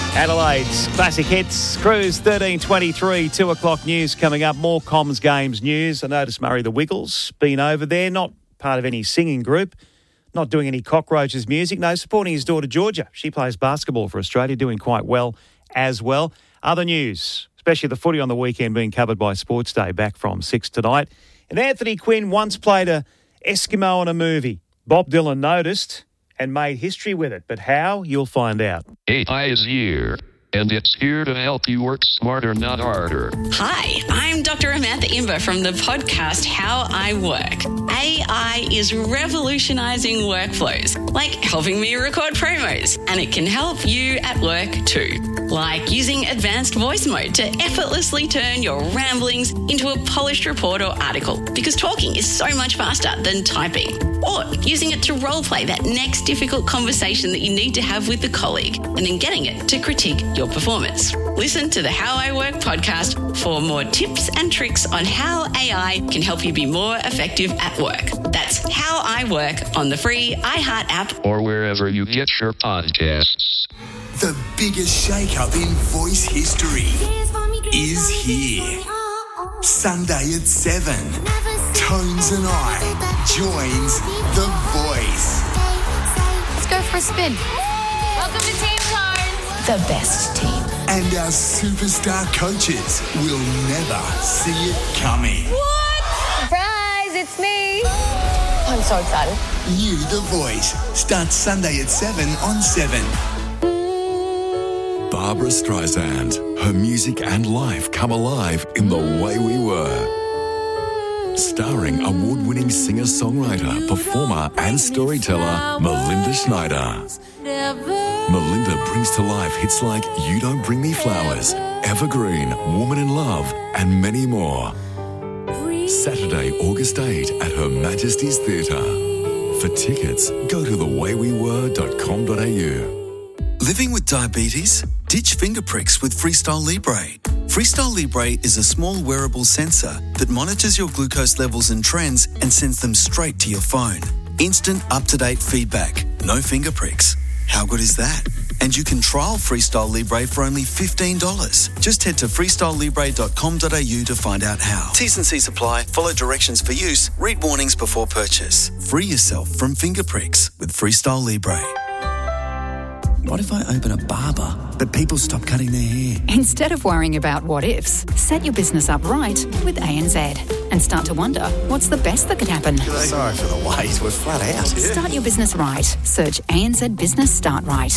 Adelaide's Classic Hits, Cruise 1323, 2 o'clock news coming up. More Comms Games news. I noticed Murray the Wiggles been over there, not part of any singing group, not doing any Cockroaches music, no, supporting his daughter Georgia. She plays basketball for Australia, doing quite well as well. Other news, especially the footy on the weekend being covered by Sports Day, back from 6 tonight. And Anthony Quinn once played a Eskimo in a movie. Bob Dylan noticed and made history with it. But how? You'll find out. AI is here, and it's here to help you work smarter, not harder. Hi, I'm Dr. Amantha Imber from the podcast How I Work. AI is revolutionising workflows, like helping me record promos, and it can help you at work too. Like using advanced voice mode to effortlessly turn your ramblings into a polished report or article, because talking is so much faster than typing. Or using it to roleplay that next difficult conversation that you need to have with a colleague, and then getting it to critique your performance. Listen to the How I Work podcast for more tips and tricks on how AI can help you be more effective at work. That's How I Work on the free iHeart app Or wherever you get your podcasts. The biggest shake-up in voice history is here. Sunday at 7, Tones and I joins The Voice. Let's go for a spin. Welcome to Team Tones. The best team. And our superstar coaches will never see it coming. What? Surprise, it's me. I'm so excited. You, The Voice, starts Sunday at 7 on 7. Barbara Streisand. Her music and life come alive in The Way We Were. Starring award-winning singer-songwriter, performer and storyteller Melinda Schneider. Melinda brings to life hits like You Don't Bring Me Flowers, Evergreen, Woman in Love, and many more. Saturday, August 8 at Her Majesty's Theatre. For tickets, go to thewaywewere.com.au. Living with diabetes? Ditch finger pricks with Freestyle Libre. Freestyle Libre is a small wearable sensor that monitors your glucose levels and trends and sends them straight to your phone. Instant, up-to-date feedback. No finger pricks. How good is that? And you can trial Freestyle Libre for only $15. Just head to freestylelibre.com.au to find out how. T's and C's apply. Follow directions for use. Read warnings before purchase. Free yourself from finger pricks with Freestyle Libre. What if I open a barber, but people stop cutting their hair? Instead of worrying about what ifs, set your business up right with ANZ and start to wonder what's the best that could happen. Sorry for the wait, we're flat out. Start your business right. Search ANZ Business Start Right.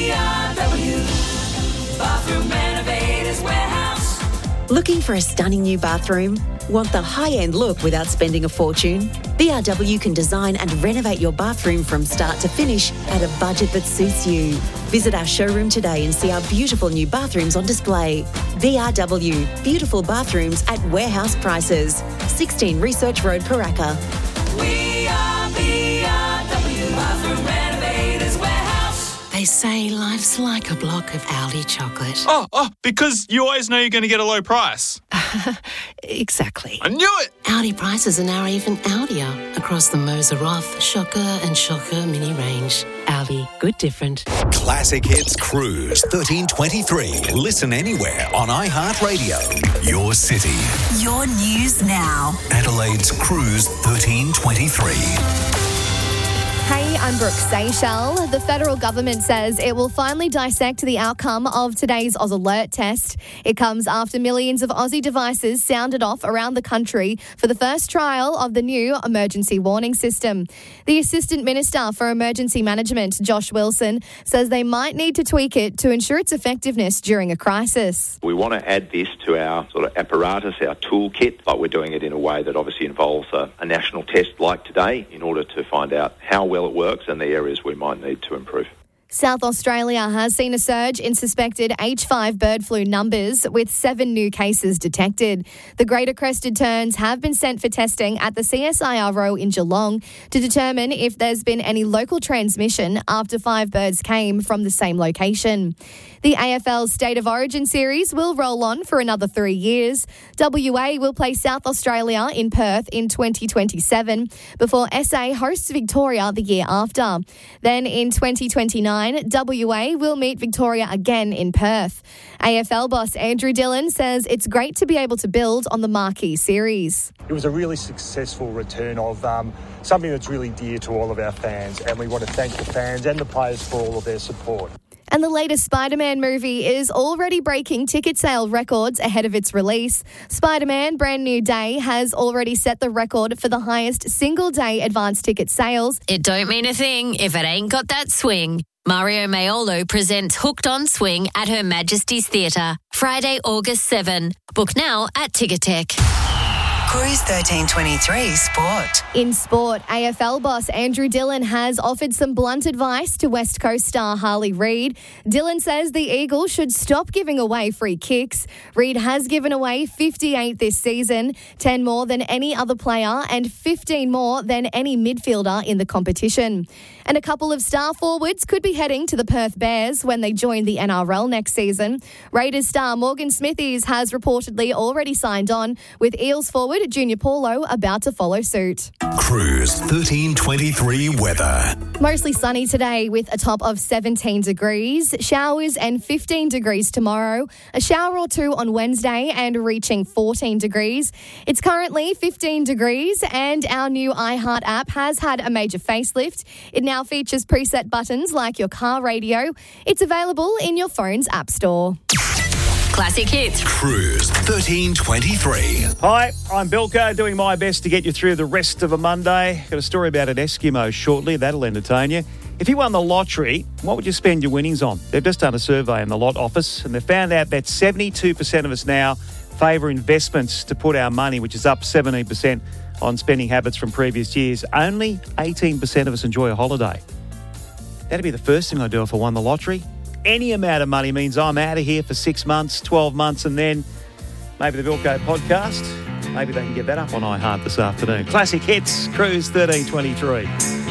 Bathroom Renovators Warehouse. Looking for a stunning new bathroom? Want the high-end look without spending a fortune? BRW can design and renovate your bathroom from start to finish at a budget that suits you. Visit our showroom today and see our beautiful new bathrooms on display. BRW, beautiful bathrooms at warehouse prices. 16 Research Road, Paraka. We are BRW Bathroom Renovators Warehouse. They say life's like a block of Aldi chocolate. Oh, because you always know you're going to get a low price. Exactly. I knew it! Aldi prices are now even Aldier across the Moser Roth, Shocker and Shocker mini range. Aldi, good different. Classic Hits Cruise 1323. Listen anywhere on iHeartRadio. Your city. Your news now. Adelaide's Cruise 1323. Hey, I'm Brooke Seychelles. The federal government says it will finally dissect the outcome of today's Oz Alert test. It comes after millions of Aussie devices sounded off around the country for the first trial of the new emergency warning system. The Assistant Minister for Emergency Management, Josh Wilson, says they might need to tweak it to ensure its effectiveness during a crisis. We want to add this to our sort of apparatus, our toolkit, but we're doing it in a way that obviously involves a national test like today in order to find out how well it works and the areas we might need to improve. South Australia has seen a surge in suspected H5 bird flu numbers, with 7 new cases detected. The greater crested terns have been sent for testing at the CSIRO in Geelong to determine if there's been any local transmission after 5 birds came from the same location. The AFL's State of Origin series will roll on for another 3 years. WA will play South Australia in Perth in 2027 before SA hosts Victoria the year after. Then in 2029, 9, WA will meet Victoria again in Perth. AFL boss Andrew Dillon says it's great to be able to build on the marquee series. It was a really successful return of something that's really dear to all of our fans, and we want to thank the fans and the players for all of their support. And the latest Spider-Man movie is already breaking ticket sale records ahead of its release. Spider-Man Brand New Day has already set the record for the highest single-day advance ticket sales. It don't mean a thing if it ain't got that swing. Mario Maiolo presents Hooked on Swing at Her Majesty's Theatre, Friday, August 7. Book now at Ticketek. Cruise 1323 Sport. In sport, AFL boss Andrew Dillon has offered some blunt advice to West Coast star Harley Reid. Dillon says the Eagles should stop giving away free kicks. Reid has given away 58 this season, 10 more than any other player and 15 more than any midfielder in the competition. And a couple of star forwards could be heading to the Perth Bears when they join the NRL next season. Raiders star Morgan Smithies has reportedly already signed on, with Eels forward Junior Paulo about to follow suit. Cruise 1323 weather. Mostly sunny today with a top of 17 degrees. Showers and 15 degrees tomorrow. A shower or two on Wednesday and reaching 14 degrees. It's currently 15 degrees and our new iHeart app has had a major facelift. It now features preset buttons like your car radio. It's available in your phone's app store. Classic hits. Cruise 1323. Hi, I'm Bilko, doing my best to get you through the rest of a Monday. Got a story about an Eskimo shortly. That'll entertain you. If you won the lottery, what would you spend your winnings on? They've just done a survey in the Lot Office, and they found out that 72% of us now favour investments to put our money, which is up 17% on spending habits from previous years. Only 18% of us enjoy a holiday. That'd be the first thing I'd do if I won the lottery. Any amount of money means I'm out of here for 6 months, 12 months, and then maybe the Bilko podcast. Maybe they can get that up on iHeart this afternoon. Classic hits, Cruise 1323.